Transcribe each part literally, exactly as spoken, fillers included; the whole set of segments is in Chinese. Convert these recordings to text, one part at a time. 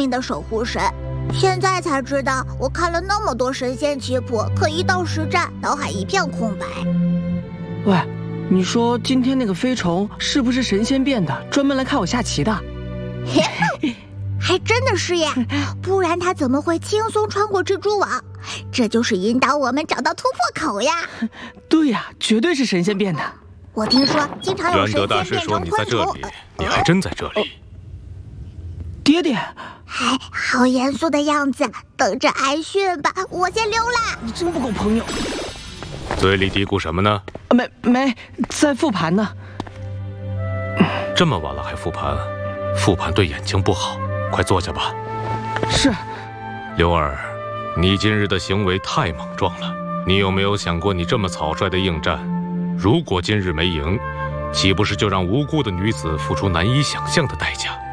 明的守护神。现在才知道，我看了那么多神仙棋谱，可一到实战，脑海一片空白。 喂，你说今天那个飞虫是不是神仙变的，专门来看我下棋的？ 还真的是耶，不然他怎么会轻松穿过蜘蛛网？这就是引导我们找到突破口呀！ 对呀，绝对是神仙变的。 我听说经常有神仙变成昆虫。 元德大师说你在这里，你还真在这里。 爹爹， 哎，好严肃的样子，等着挨训吧。我先溜啦。 你真不够朋友。 嘴里嘀咕什么呢？ 没没，在复盘呢。 这么晚了还复盘，复盘对眼睛不好。快坐下吧。 是。 刘儿，你今日的行为太莽撞了。你有没有想过，你这么草率的应战，如果今日没赢，岂不是就让无辜的女子付出难以想象的代价？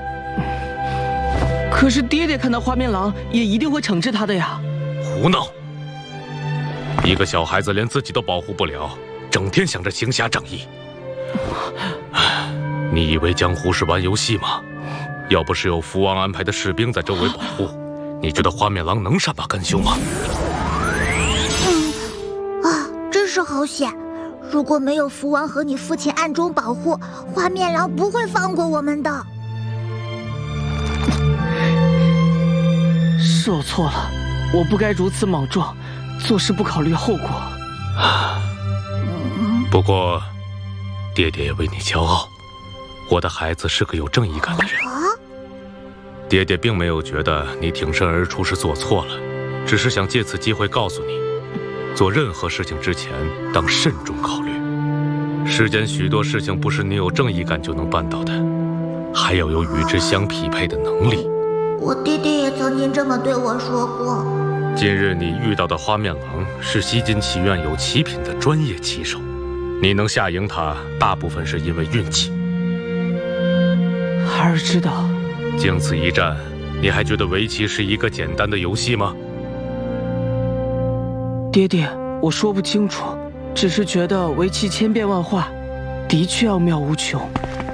可是爹爹看到花面郎，也一定会惩治他的呀。 胡闹！一个小孩子连自己都保护不了，整天想着行侠仗义。你以为江湖是玩游戏吗？要不是有福王安排的士兵在周围保护，你觉得花面郎能善罢甘休吗？ 嗯，啊，真是好险！如果没有福王和你父亲暗中保护，花面郎不会放过我们的。 是我错了，我不该如此莽撞，做事不考虑后果。 不过，爹爹也为你骄傲，我的孩子是个有正义感的人。 啊， 爹爹并没有觉得你挺身而出是做错了，只是想借此机会告诉你，做任何事情之前当慎重考虑。世间许多事情不是你有正义感就能办到的，还要有与之相匹配的能力。 我爹爹也曾经这么对我说过。 今日你遇到的花面郎是西金棋院有奇品的专业棋手，你能下赢他，大部分是因为运气。 孩儿知道。 经此一战，你还觉得围棋是一个简单的游戏吗？ 爹爹，我说不清楚，只是觉得围棋千变万化，的确奥妙无穷。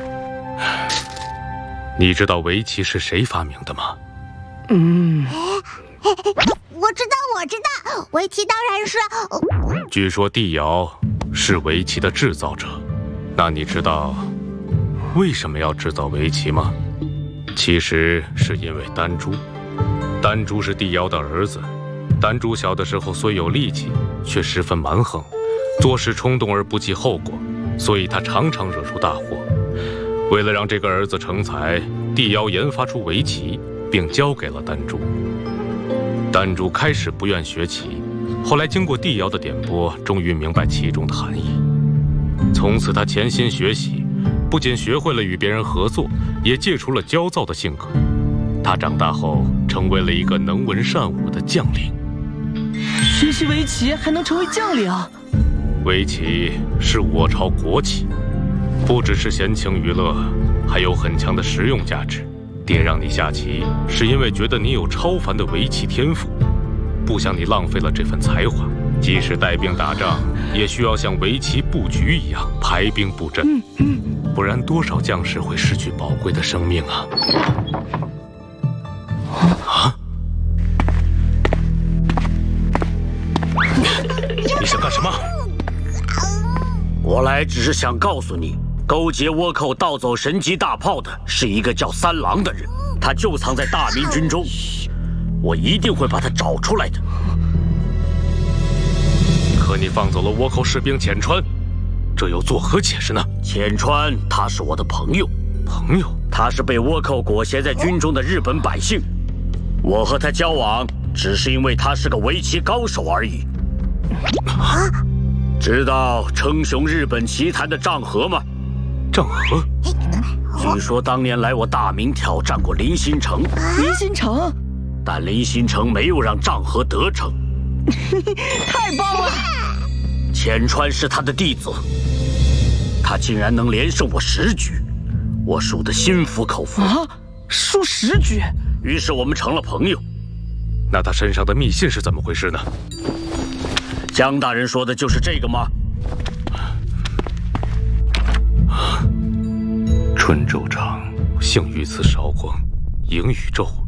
你知道围棋是谁发明的吗？ 嗯， 我知道，我知道，围棋当然是…… 据说帝尧是围棋的制造者。那你知道为什么要制造围棋吗？其实是因为丹朱。丹朱是帝尧的儿子。丹朱小的时候虽有力气，却十分蛮横，做事冲动而不计后果，所以他常常惹出大祸。为了让这个儿子成才，帝尧研发出围棋，并交给了丹朱。丹朱开始不愿学棋，后来经过帝尧的点拨，终于明白其中的含义。从此他潜心学习，不仅学会了与别人合作，也戒除了焦躁的性格。他长大后成为了一个能文善武的将领。 学习围棋还能成为将领？ 围棋是我朝国棋，不只是闲情娱乐，还有很强的实用价值。爹让你下棋，是因为觉得你有超凡的围棋天赋，不想你浪费了这份才华。即使带兵打仗，也需要像围棋布局一样排兵布阵， 嗯嗯， 不然多少将士会失去宝贵的生命啊！啊！你想干什么？ 我来只是想告诉你，勾结倭寇盗走神级大炮的是一个叫三郎的人，他就藏在大明军中，我一定会把他找出来的。 可你放走了倭寇士兵浅川，这又作何解释呢？ 浅川他是我的朋友， 朋友？ 他是被倭寇裹挟在军中的日本百姓，我和他交往只是因为他是个围棋高手而已。 啊！ 知道称雄日本棋坛的丈和吗？ 丈和？ 据说当年来我大明挑战过林新成。 林新成？ 但林新成没有让丈和得逞。 太棒了！ 浅川是他的弟子，他竟然能连胜我十局，我输得心服口服。 啊，输十局？ 于是我们成了朋友。 那他身上的密信是怎么回事呢？ 江大人说的就是这个吗？ 春昼长，幸遇此韶光，迎宇昼。